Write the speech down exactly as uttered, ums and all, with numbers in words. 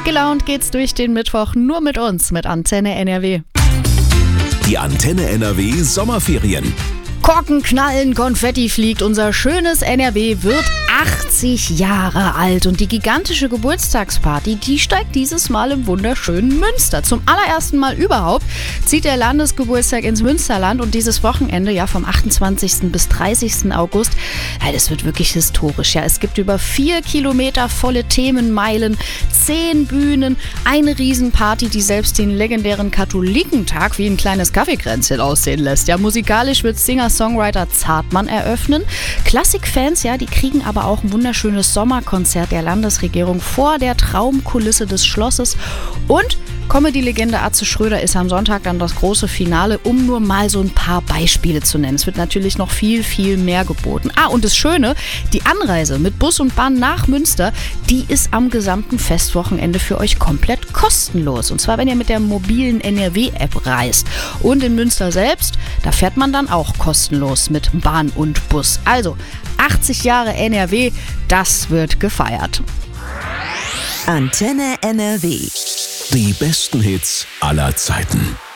gelaunt geht's durch den Mittwoch nur mit uns, mit Antenne N R W. Die Antenne N R W Sommerferien. Korken knallen, Konfetti fliegt. Unser schönes N R W wird achtzig Jahre alt und die gigantische Geburtstagsparty, die steigt dieses Mal im wunderschönen Münster. Zum allerersten Mal überhaupt zieht der Landesgeburtstag ins Münsterland und dieses Wochenende, ja vom achtundzwanzigsten bis dreißigsten August, ja, das wird wirklich historisch. Ja, es gibt über vier Kilometer volle Themenmeilen, zehn Bühnen, eine Riesenparty, die selbst den legendären Katholikentag wie ein kleines Kaffeekränzchen aussehen lässt. Ja, musikalisch wird Singer-Songwriter Zartmann eröffnen. Klassikfans, ja, die kriegen aber auch ein wunderschönes Sommerkonzert der Landesregierung vor der Traumkulisse des Schlosses. Und Comedy-Legende Atze Schröder ist am Sonntag dann das große Finale, um nur mal so ein paar Beispiele zu nennen. Es wird natürlich noch viel, viel mehr geboten. Ah, und das Schöne, die Anreise mit Bus und Bahn nach Münster, die ist am gesamten Festwochenende für euch komplett kostenlos. Und zwar, wenn ihr mit der mobilen N R W-App reist. Und in Münster selbst, da fährt man dann auch kostenlos mit Bahn und Bus. Also achtzig Jahre N R W, das wird gefeiert. Antenne N R W. Die besten Hits aller Zeiten.